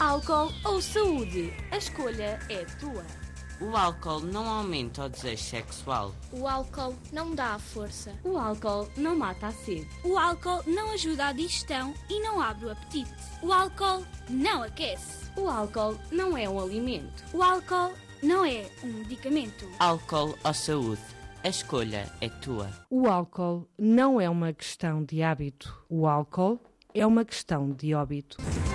Álcool ou saúde? A escolha é tua. O álcool não aumenta o desejo sexual. O álcool não dá a força. O álcool não mata a sede. O álcool não ajuda à digestão e não abre o apetite. O álcool não aquece. O álcool não é um alimento. O álcool não é um medicamento. Álcool ou saúde? A escolha é tua. O álcool não é uma questão de hábito. O álcool é uma questão de óbito.